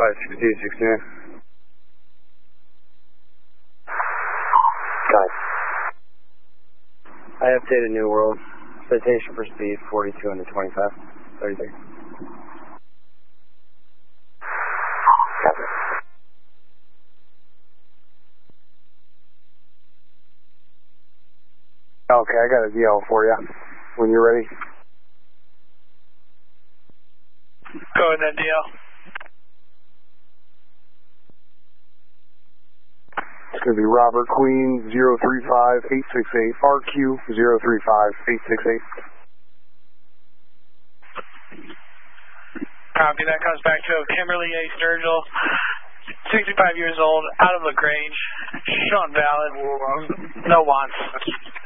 56269. Got it. I updated New World. Citation for speed 42 under 25. 33. Okay, I got a DL for you when you're ready. Go with that DL. It's going to be Robert Queen 035868, RQ 035868. Copy, that comes back to Kimberly A. Sturgill, 65 years old, out of LaGrange, showing valid, no wants.